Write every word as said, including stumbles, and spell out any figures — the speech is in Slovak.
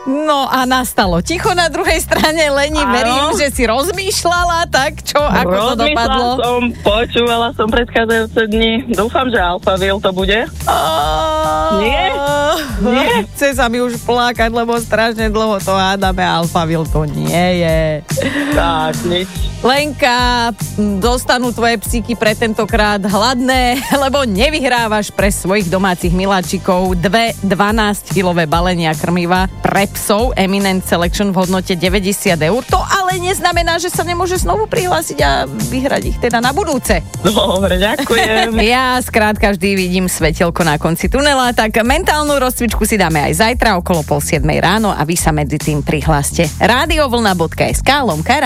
No a nastalo ticho na druhej strane, Leni, Áno. verím, že si rozmýšľala, tak čo, ako to Rozmýšľala dopadlo? som, počúvala som predchádzajúce dni. Dúfam, že Alphaville to bude. Nie? Nie? Chce sa mi už plakať, lebo strašne dlho to hádame, Alphaville to nie je. Tak, nič. Lenka, dostanú tvoje psíky pre tentokrát hladné, lebo nevyhrávaš pre svojich domácich miláčikov dve dvanásťkilové balenia krmiva pre psov Eminent Selection v hodnote deväťdesiat eur. To ale neznamená, že sa nemôže znovu prihlásiť a vyhrať ich teda na budúce. Dobre, ďakujem. Ja skrátka vždy vidím svetelko na konci tunela, tak mentálnu rozcvičku si dáme aj zajtra okolo pol siedmej ráno a vy sa medzi tým prihláste. radiovlna bodka es ká lomka